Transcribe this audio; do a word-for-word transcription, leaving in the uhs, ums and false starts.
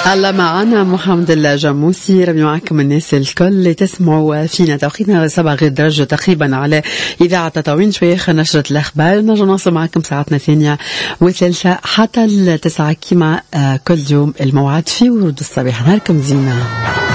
هلا معنا محمد الجاموسي. ربي معكم الناس الكل تسمعوا فينا. توقيتنا سبعة غير درجة تقريبا على إذاعة تطاوين. شوية خلينا نشرة الأخبار نرجع نواصل معكم ساعتنا ثانية وثالثة حتى التسعة كما كل يوم. الموعد في ورود الصباح. نهاركم زينة.